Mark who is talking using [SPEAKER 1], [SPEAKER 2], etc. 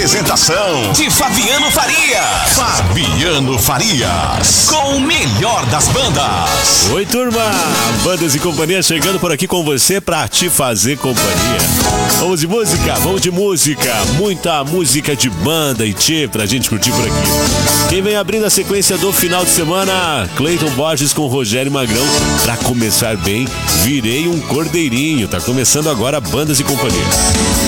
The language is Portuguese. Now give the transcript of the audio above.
[SPEAKER 1] Apresentação de Fabiano Farias. Fabiano Farias, com o melhor das bandas.
[SPEAKER 2] Oi, turma! Bandas e Companhia chegando por aqui com você pra te fazer companhia. Vamos de música? Vamos de música. Muita música de banda e tchê pra gente curtir por aqui. Quem vem abrindo a sequência do final de semana? Cleiton Borges com Rogério Magrão. Pra começar bem, virei um cordeirinho. Tá começando agora Bandas e Companhia.